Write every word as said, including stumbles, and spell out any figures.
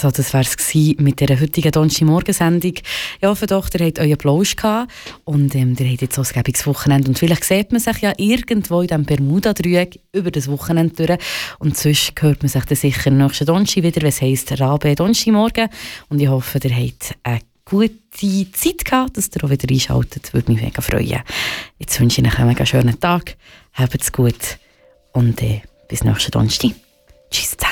So, das war es mit dieser heutigen Donnerstagmorgensendung. Ich hoffe doch, ihr habt euren Applaus gehabt und ähm, ihr habt jetzt auch ein gäbiges Wochenende. Und vielleicht sieht man sich ja irgendwo in diesem Bermuda-Dreieck über das Wochenende durch. Und sonst hört man sich dann sicher nächsten Donnerstag wieder, was heisst Rabe Donnerstagmorgen. Und ich hoffe, ihr habt eine gute Zeit gehabt, dass ihr auch wieder einschaltet. Würde mich mega freuen. Jetzt wünsche ich euch einen mega schönen Tag. Habt's gut und äh, bis nächsten Donnerstag. Tschüss zusammen.